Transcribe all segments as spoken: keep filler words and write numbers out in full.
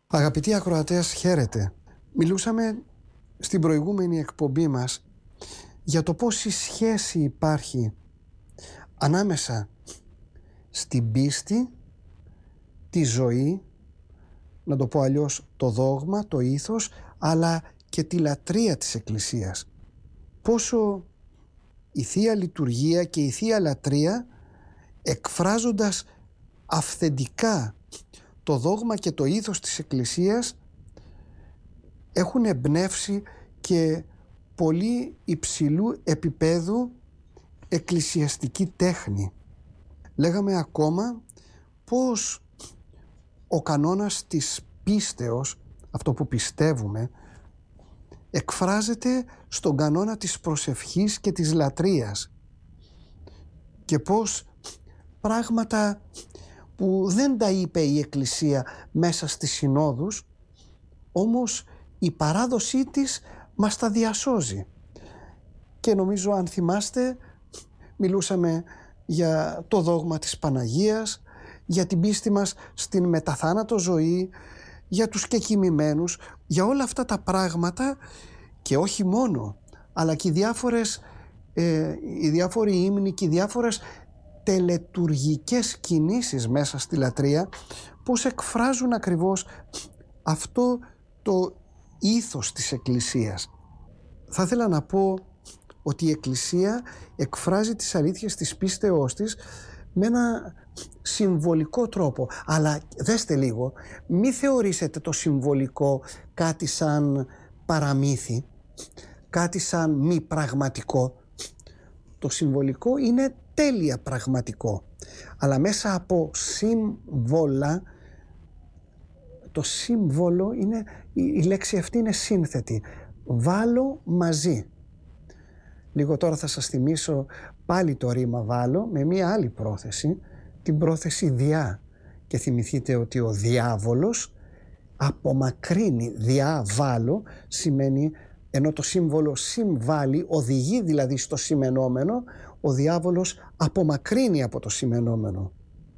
Αγαπητοί ακροατές, χαίρετε. Μιλούσαμε στην προηγούμενη εκπομπή μας για το πώς η σχέση υπάρχει ανάμεσα στην πίστη, τη ζωή, να το πω αλλιώς το δόγμα, το ήθος, αλλά και τη λατρεία της Εκκλησίας. Πόσο η Θεία Λειτουργία και η Θεία Λατρεία, εκφράζοντας αυθεντικά το δόγμα και το ήθος της Εκκλησίας, έχουν εμπνεύσει και πολύ υψηλού επίπεδου εκκλησιαστική τέχνη. Λέγαμε ακόμα πως ο κανόνας της πίστεως, αυτό που πιστεύουμε, εκφράζεται στον κανόνα της προσευχής και της λατρείας, και πως πράγματα που δεν τα είπε η Εκκλησία μέσα στις συνόδους, όμως η παράδοσή της μας τα διασώζει. Και νομίζω, αν θυμάστε, μιλούσαμε για το δόγμα της Παναγίας, για την πίστη μας στην μεταθάνατο ζωή, για τους κεκοιμημένους, για όλα αυτά τα πράγματα, και όχι μόνο, αλλά και οι διάφορες ε, οι διάφοροι ύμνοι και οι διάφορες τελετουργικές κινήσεις μέσα στη λατρεία, πώς εκφράζουν ακριβώς αυτό το ήθος της Εκκλησίας. Θα ήθελα να πω ότι η Εκκλησία εκφράζει τις αλήθειες της πίστεώς της με ένα συμβολικό τρόπο. Αλλά δέστε λίγο, μη θεωρήσετε το συμβολικό κάτι σαν παραμύθι, κάτι σαν μη πραγματικό. Το συμβολικό είναι τέλεια πραγματικό, αλλά μέσα από σύμβολα, το σύμβολο είναι, η λέξη αυτή είναι σύνθετη, βάλω μαζί. Λίγο τώρα θα σας θυμίσω πάλι το ρήμα βάλω με μία άλλη πρόθεση, την πρόθεση διά, και θυμηθείτε ότι ο διάβολος απομακρύνει. Διά βάλω σημαίνει, ενώ το σύμβολο συμβάλλει, οδηγεί δηλαδή στο σημενόμενο, ο διάβολος απομακρύνει από το σημενόμενο.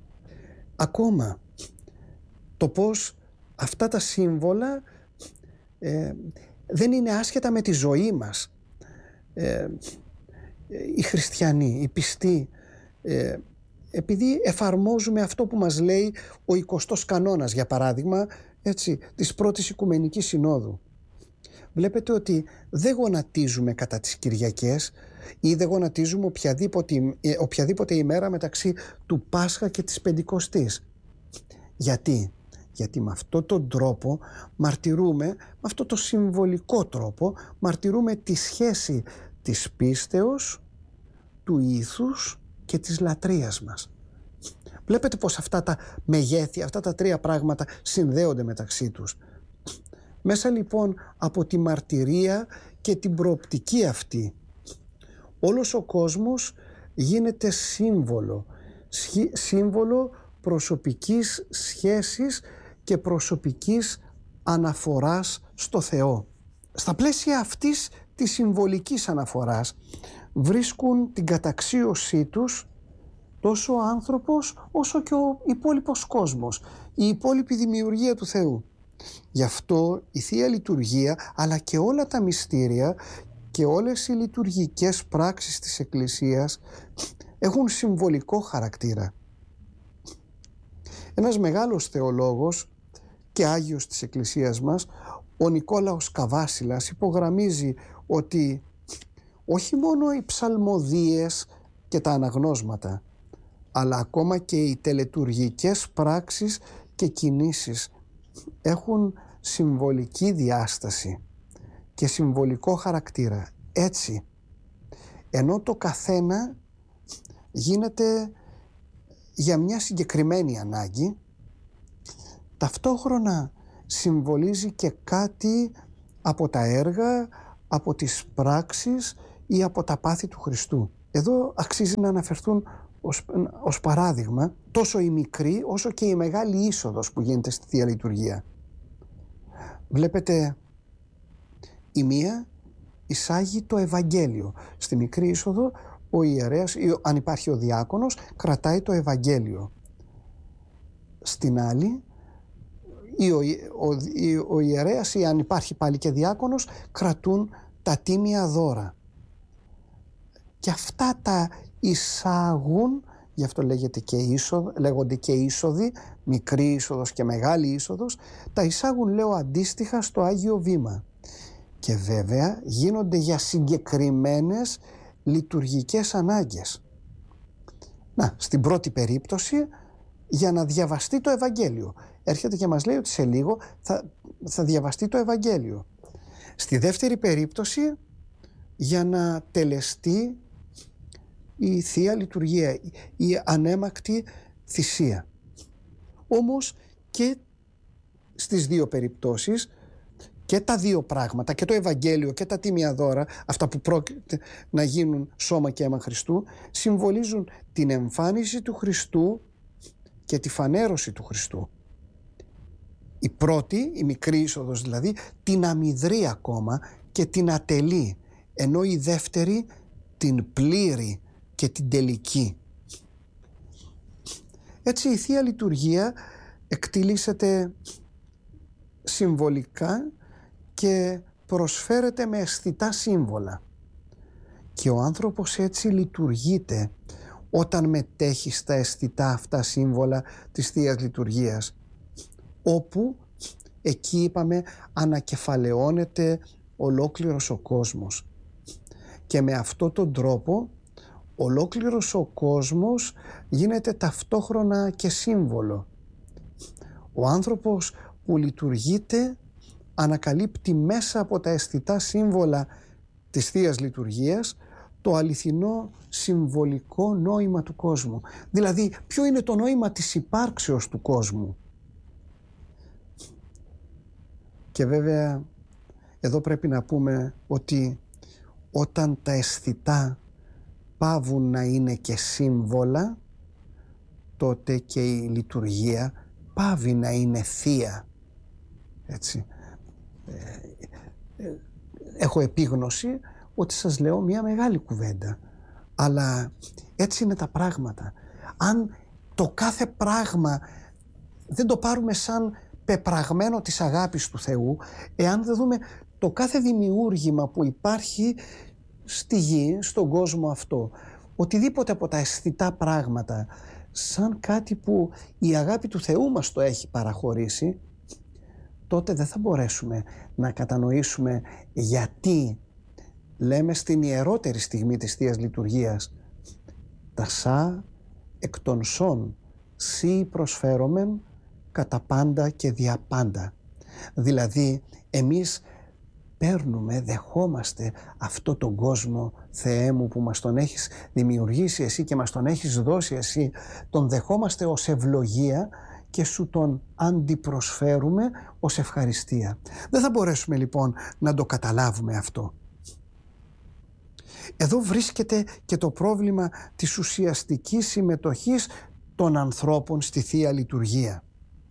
Ακόμα το πως αυτά τα σύμβολα ε, δεν είναι άσχετα με τη ζωή μας. Ε, οι χριστιανοί, οι πιστοί, ε, επειδή εφαρμόζουμε αυτό που μας λέει ο εικοστός κανόνας, για παράδειγμα, έτσι, της πρώτης Οικουμενικής Συνόδου, βλέπετε ότι δεν γονατίζουμε κατά τις Κυριακές ή δεν γονατίζουμε οποιαδήποτε, οποιαδήποτε ημέρα μεταξύ του Πάσχα και της Πεντηκοστής. Γιατί? Γιατί με αυτόν τον τρόπο μαρτυρούμε, με αυτό το συμβολικό τρόπο, μαρτυρούμε τη σχέση της πίστεως, του ήθους και της λατρείας μας. Βλέπετε πως αυτά τα μεγέθη, αυτά τα τρία πράγματα συνδέονται μεταξύ τους. Μέσα λοιπόν από τη μαρτυρία και την προοπτική αυτή, όλος ο κόσμος γίνεται σύμβολο, σύμβολο προσωπικής σχέσης και προσωπικής αναφοράς στο Θεό. Στα πλαίσια αυτής της συμβολικής αναφοράς βρίσκουν την καταξίωσή τους τόσο ο άνθρωπος όσο και ο υπόλοιπος κόσμος, η υπόλοιπη δημιουργία του Θεού. Γι' αυτό η Θεία Λειτουργία, αλλά και όλα τα μυστήρια και όλες οι λειτουργικές πράξεις της Εκκλησίας έχουν συμβολικό χαρακτήρα. Ένας μεγάλος θεολόγος και Άγιος της Εκκλησίας μας, ο Νικόλαος Καβάσιλας, υπογραμμίζει ότι όχι μόνο οι ψαλμοδίες και τα αναγνώσματα, αλλά ακόμα και οι τελετουργικές πράξεις και κινήσεις έχουν συμβολική διάσταση και συμβολικό χαρακτήρα. Έτσι, ενώ το καθένα γίνεται για μια συγκεκριμένη ανάγκη, ταυτόχρονα συμβολίζει και κάτι από τα έργα, από τις πράξεις ή από τα πάθη του Χριστού. Εδώ αξίζει να αναφερθούν ως, ως παράδειγμα τόσο η μικρή όσο και η μεγάλη είσοδος που γίνεται στη Θεία Λειτουργία. Βλέπετε, η μία εισάγει το Ευαγγέλιο. Στη μικρή είσοδο ο ιερέας, ή αν υπάρχει ο διάκονος, κρατάει το Ευαγγέλιο. Στην άλλη ή ο, ο, ή ο ιερέας ή αν υπάρχει πάλι και διάκονος κρατούν τα τίμια δώρα. Και αυτά τα εισάγουν, γι' αυτό λέγεται και είσοδο, λέγονται και είσοδοι, μικρή είσοδος και μεγάλη είσοδος, τα εισάγουν λέω αντίστοιχα στο Άγιο Βήμα. Και βέβαια γίνονται για συγκεκριμένες λειτουργικές ανάγκες. Να, στην πρώτη περίπτωση για να διαβαστεί το Ευαγγέλιο. Έρχεται και μας λέει ότι σε λίγο θα, θα διαβαστεί το Ευαγγέλιο. Στη δεύτερη περίπτωση για να τελεστεί η Θεία Λειτουργία, η ανέμακτη θυσία. Όμως και στις δύο περιπτώσεις και τα δύο πράγματα, και το Ευαγγέλιο και τα τίμια δώρα, αυτά που πρόκειται να γίνουν σώμα και αίμα Χριστού, συμβολίζουν την εμφάνιση του Χριστού και τη φανέρωση του Χριστού. Η πρώτη, η μικρή είσοδος δηλαδή, την αμυδρή ακόμα και την ατελή, ενώ η δεύτερη την πλήρη και την τελική. Έτσι η Θεία Λειτουργία εκτιλήσεται συμβολικά και προσφέρεται με αισθητά σύμβολα. Και ο άνθρωπος έτσι λειτουργείται όταν μετέχει στα αισθητά αυτά σύμβολα της Θείας Λειτουργίας, όπου εκεί είπαμε ανακεφαλαιώνεται ολόκληρος ο κόσμος. Και με αυτόν τον τρόπο ολόκληρος ο κόσμος γίνεται ταυτόχρονα και σύμβολο. Ο άνθρωπος που λειτουργείται ανακαλύπτει μέσα από τα αισθητά σύμβολα της Θείας Λειτουργίας το αληθινό συμβολικό νόημα του κόσμου. Δηλαδή, ποιο είναι το νόημα της υπάρξεως του κόσμου. Και βέβαια, εδώ πρέπει να πούμε ότι όταν τα αισθητά πάβουν να είναι και σύμβολα, τότε και η λειτουργία πάβει να είναι θεία. Έτσι. Έχω επίγνωση ότι σας λέω μια μεγάλη κουβέντα, αλλά έτσι είναι τα πράγματα. Αν το κάθε πράγμα δεν το πάρουμε σαν πεπραγμένο της αγάπης του Θεού, εάν δεν δούμε το κάθε δημιούργημα που υπάρχει στη γη, στον κόσμο αυτό, οτιδήποτε από τα αισθητά πράγματα, σαν κάτι που η αγάπη του Θεού μας το έχει παραχωρήσει, τότε δεν θα μπορέσουμε να κατανοήσουμε γιατί λέμε στην ιερότερη στιγμή της Θείας Λειτουργίας «Τα σα εκ των σών σύ προσφέρομεν κατά πάντα και δια πάντα». Δηλαδή εμείς παίρνουμε, δεχόμαστε αυτό τον κόσμο, Θεέ μου, που μας τον έχεις δημιουργήσει εσύ και μας τον έχεις δώσει εσύ, τον δεχόμαστε ως ευλογία και σου τον αντιπροσφέρουμε ως ευχαριστία. Δεν θα μπορέσουμε λοιπόν να το καταλάβουμε αυτό. Εδώ βρίσκεται και το πρόβλημα της ουσιαστικής συμμετοχής των ανθρώπων στη Θεία Λειτουργία.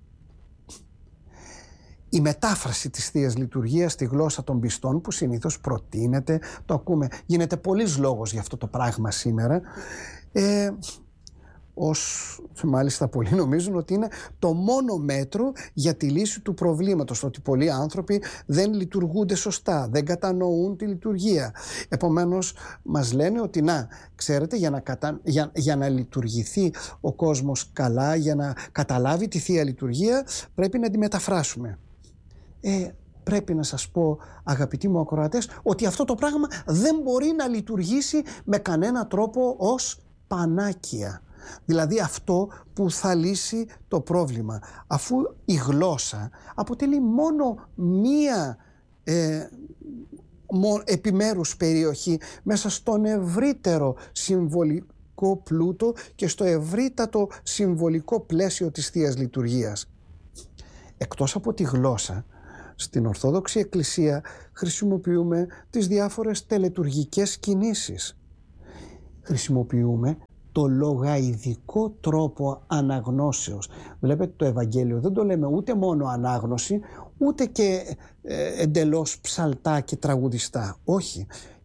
Η μετάφραση της Θείας Λειτουργίας στη γλώσσα των πιστών, που συνήθως προτείνεται, το ακούμε, γίνεται πολλής λόγος για αυτό το πράγμα σήμερα, ε, ως, μάλιστα πολλοί νομίζουν ότι είναι το μόνο μέτρο για τη λύση του προβλήματος, ότι πολλοί άνθρωποι δεν λειτουργούνται σωστά, δεν κατανοούν τη λειτουργία. Επομένως μας λένε ότι να, ξέρετε, για να, κατα... για, για να λειτουργηθεί ο κόσμος καλά, για να καταλάβει τη Θεία Λειτουργία, πρέπει να τη μεταφράσουμε. Ε, πρέπει να σας πω, αγαπητοί μου ακροατές, ότι αυτό το πράγμα δεν μπορεί να λειτουργήσει με κανένα τρόπο ως πανάκια. Δηλαδή αυτό που θα λύσει το πρόβλημα, αφού η γλώσσα αποτελεί μόνο μία ε, επιμέρους περιοχή μέσα στον ευρύτερο συμβολικό πλούτο και στο ευρύτατο συμβολικό πλαίσιο της Θείας Λειτουργίας. Εκτός από τη γλώσσα, στην Ορθόδοξη Εκκλησία χρησιμοποιούμε τις διάφορες τελετουργικές κινήσεις. Χρησιμοποιούμε το λογαειδικό τρόπο αναγνώσεως. Βλέπετε, το Ευαγγέλιο δεν το λέμε ούτε μόνο ανάγνωση, ούτε και ε, εντελώς ψαλτά και τραγουδιστά. Όχι.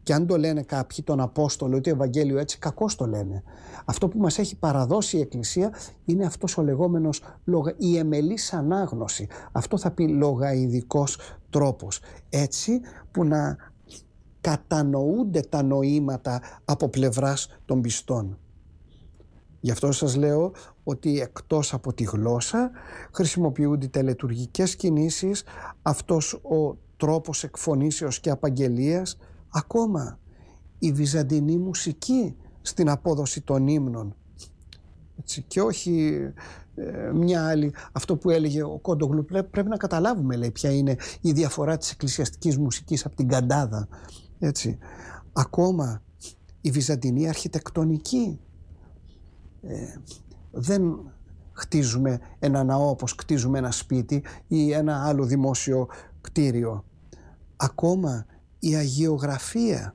Και αν το λένε κάποιοι, τον Απόστολο ή το Ευαγγέλιο έτσι, κακώς το λένε. Αυτό που μας έχει παραδώσει η Εκκλησία είναι αυτός ο λεγόμενος λογα... η εμελής ανάγνωση. Αυτό θα πει λογαειδικός τρόπος. Έτσι που να κατανοούνται τα νοήματα από πλευράς των πιστών. Γι' αυτό σας λέω ότι εκτός από τη γλώσσα χρησιμοποιούνται οι τελετουργικές κινήσεις, αυτός ο τρόπος εκφωνήσεως και απαγγελίας, ακόμα η βυζαντινή μουσική στην απόδοση των ύμνων. Έτσι, και όχι ε, μια άλλη, αυτό που έλεγε ο Κόντογλου, πρέπει, πρέπει να καταλάβουμε, λέει, ποια είναι η διαφορά της εκκλησιαστικής μουσικής από την καντάδα. Έτσι. Ακόμα η βυζαντινή αρχιτεκτονική. Ε, δεν χτίζουμε ένα ναό όπως χτίζουμε ένα σπίτι ή ένα άλλο δημόσιο κτίριο. Ακόμα η αγιογραφία,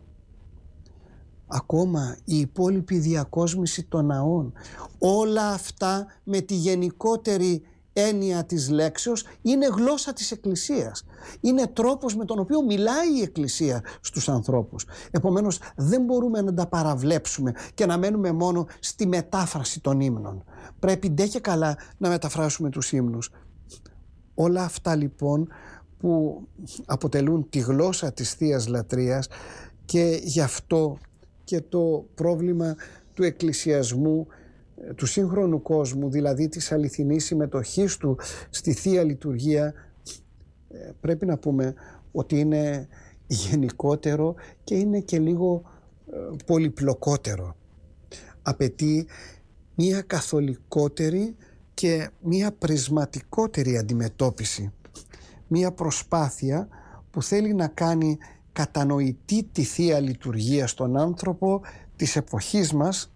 ακόμα η υπόλοιπη διακόσμηση των ναών, όλα αυτά με τη γενικότερη έννοια της λέξεως είναι γλώσσα της Εκκλησίας. Είναι τρόπος με τον οποίο μιλάει η Εκκλησία στους ανθρώπους. Επομένως δεν μπορούμε να τα παραβλέψουμε και να μένουμε μόνο στη μετάφραση των ύμνων. Πρέπει ντε και καλά να μεταφράσουμε τους ύμνους. Όλα αυτά λοιπόν που αποτελούν τη γλώσσα της Θείας Λατρείας, και γι' αυτό και το πρόβλημα του εκκλησιασμού του σύγχρονου κόσμου, δηλαδή της αληθινής συμμετοχής του στη Θεία Λειτουργία, πρέπει να πούμε ότι είναι γενικότερο και είναι και λίγο πολυπλοκότερο. Απαιτεί μία καθολικότερη και μία πρισματικότερη αντιμετώπιση. Μία προσπάθεια που θέλει να κάνει κατανοητή τη Θεία Λειτουργία στον άνθρωπο της εποχής μας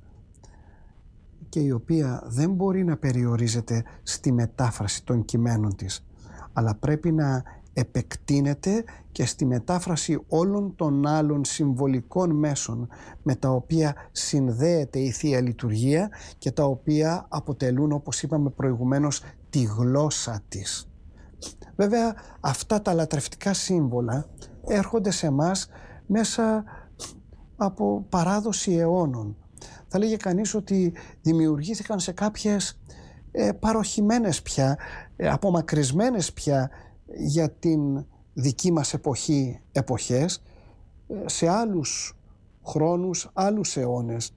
και η οποία δεν μπορεί να περιορίζεται στη μετάφραση των κειμένων της, αλλά πρέπει να επεκτείνεται και στη μετάφραση όλων των άλλων συμβολικών μέσων με τα οποία συνδέεται η Θεία Λειτουργία και τα οποία αποτελούν, όπως είπαμε προηγουμένως, τη γλώσσα της. Βέβαια αυτά τα λατρευτικά σύμβολα έρχονται σε μας μέσα από παράδοση αιώνων. Θα λέγε κανείς ότι δημιουργήθηκαν σε κάποιες ε, παροχημένες πια, ε, απομακρυσμένες πια για την δική μας εποχή εποχές, ε, σε άλλους χρόνους, άλλους αιώνες.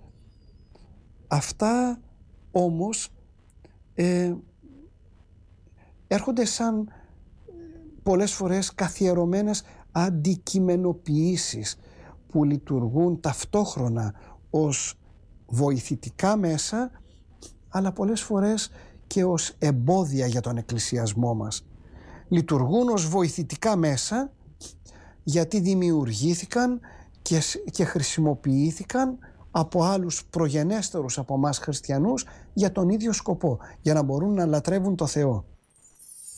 Αυτά όμως ε, έρχονται σαν πολλές φορές καθιερωμένες αντικειμενοποιήσεις που λειτουργούν ταυτόχρονα ως βοηθητικά μέσα, αλλά πολλές φορές και ως εμπόδια για τον εκκλησιασμό μας. Λειτουργούν ως βοηθητικά μέσα γιατί δημιουργήθηκαν και, και χρησιμοποιήθηκαν από άλλους προγενέστερους από εμάς χριστιανούς για τον ίδιο σκοπό, για να μπορούν να λατρεύουν το Θεό.